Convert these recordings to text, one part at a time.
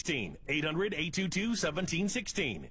1716. 800-822-1716.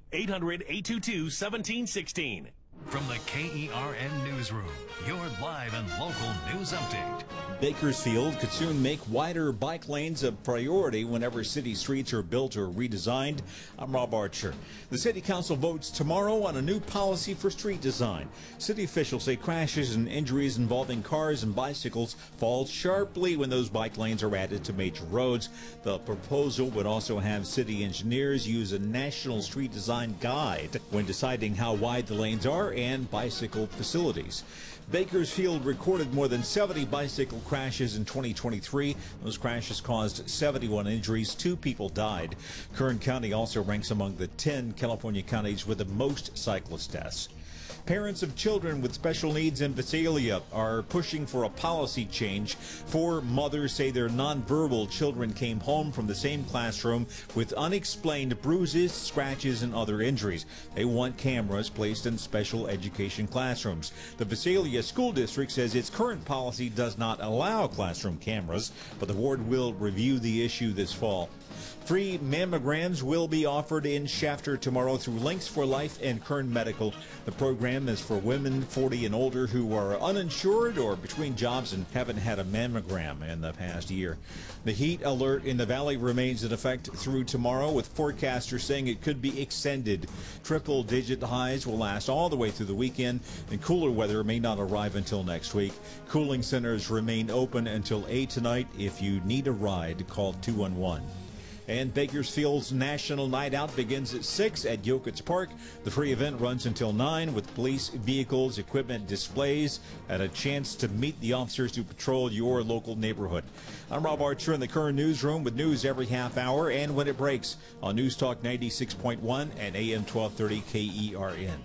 800-822-1716. From the KERN Newsroom, your live and local news update. Bakersfield could soon make wider bike lanes a priority whenever city streets are built or redesigned. I'm Rob Archer. The city council votes tomorrow on a new policy for street design. City officials say crashes and injuries involving cars and bicycles fall sharply when those bike lanes are added to major roads. The proposal would also have city engineers use a national street design guide when deciding how wide the lanes are and bicycle facilities. Bakersfield recorded more than 70 bicycle crashes in 2023. Those crashes caused 71 injuries. 2 people died. Kern County also ranks among the 10 California counties with the most cyclist deaths. Parents of children with special needs in Visalia are pushing for a policy change. 4 mothers say their nonverbal children came home from the same classroom with unexplained bruises, scratches, and other injuries. They want cameras placed in special education classrooms. The Visalia School District says its current policy does not allow classroom cameras, but the board will review the issue this fall. Free mammograms will be offered in Shafter tomorrow through Links for Life and Kern Medical. The program is for women 40 and older who are uninsured or between jobs and haven't had a mammogram in the past year. The heat alert in the valley remains in effect through tomorrow, with forecasters saying it could be extended. Triple-digit highs will last all the way through the weekend, and cooler weather may not arrive until next week. Cooling centers remain open until 8 tonight. If you need a ride, call 211. And Bakersfield's National Night Out begins at 6 at Yokitz Park. The free event runs until 9 with police vehicles, equipment, displays, and a chance to meet the officers who patrol your local neighborhood. I'm Rob Archer in the Kern Newsroom with news every half hour and when it breaks on News Talk 96.1 and AM 1230 KERN.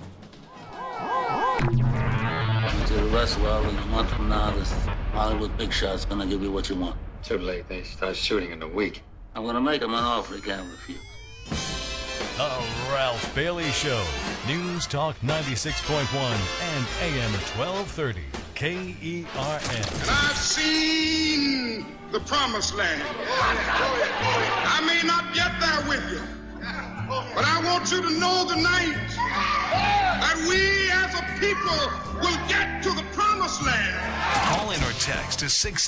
To the rest, well, in a month from now, this Hollywood big shot's gonna give you what you want. Too late. They start shooting in a week. I'm gonna make him an offer he can't refuse. The Ralph Bailey Show. News Talk 96.1 and AM 1230 KERN. And I've seen the promised land. I may not get there with you, but I want you to know tonight that we as a people will get to the promised land. Call in or text to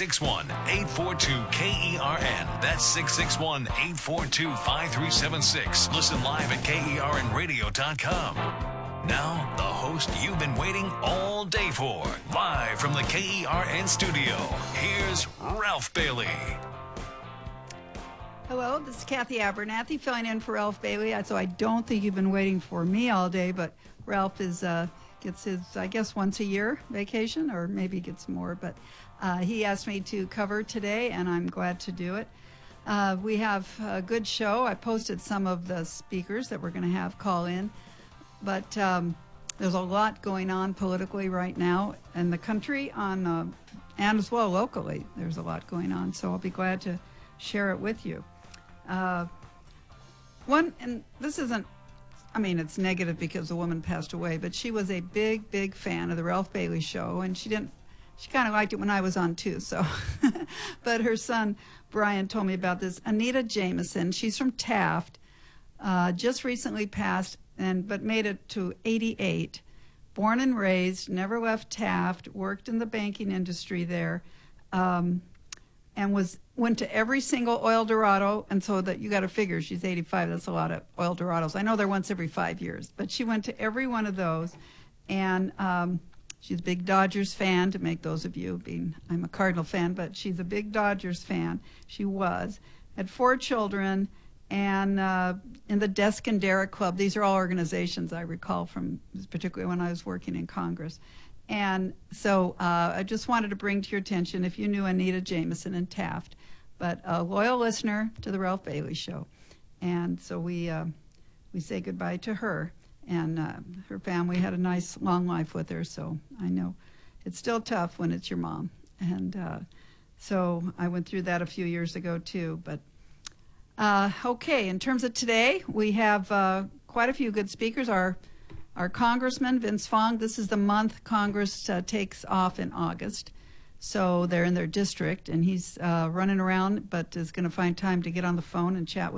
661-842-KERN. That's 661-842-5376. Listen live at KERNradio.com. Now, the host you've been waiting all day for. Live from the KERN studio, here's Ralph Bailey. Hello, this is Kathy Abernathy filling in for Ralph Bailey. So I don't think you've been waiting for me all day, but Ralph gets his, I guess, once a year vacation, or maybe gets more, but he asked me to cover today, and I'm glad to do it. We have a good show. I posted some of the speakers that we're going to have call in, but there's a lot going on politically right now in the country, and as well locally. There's a lot going on, so I'll be glad to share it with you. And this isn't, I mean, it's negative because the woman passed away, but she was a big, big fan of the Ralph Bailey Show, and she kind of liked it when I was on too, so. But her son, Brian, told me about this. Anita Jameson, she's from Taft, just recently passed, but made it to 88. Born and raised, never left Taft, worked in the banking industry there, and went to every single Oil Dorado, and so that you got to figure she's 85. That's a lot of Oil Dorados. I know they're once every 5 years, but she went to every one of those, and she's a big Dodgers fan. To make those of you I'm a Cardinal fan, but she's a big Dodgers fan. She was. Had 4 children, and in the Desk and Derrick Club. These are all organizations I recall from, particularly when I was working in Congress. And so I just wanted to bring to your attention, if you knew Anita Jameson in Taft, but a loyal listener to the Ralph Bailey Show. And so we say goodbye to her. And her family had a nice, long life with her, so I know it's still tough when it's your mom. And so I went through that a few years ago, too. But okay, in terms of today, we have quite a few good speakers. Our Congressman, Vince Fong, this is the month Congress takes off in August. So they're in their district, and he's running around, but is going to find time to get on the phone and chat with